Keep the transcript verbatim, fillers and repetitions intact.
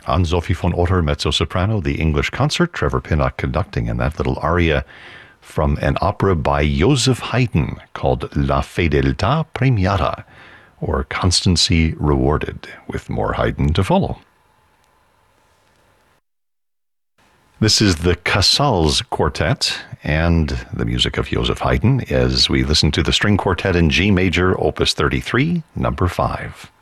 Anne-Sophie von Otter, mezzo-soprano, the English concert, Trevor Pinnock conducting, and that little aria from an opera by Joseph Haydn called La Fedeltà Premiata, or Constancy Rewarded, with more Haydn to follow. This is the Casals Quartet and the music of Joseph Haydn as we listen to the string quartet in G major, opus thirty-three, number five.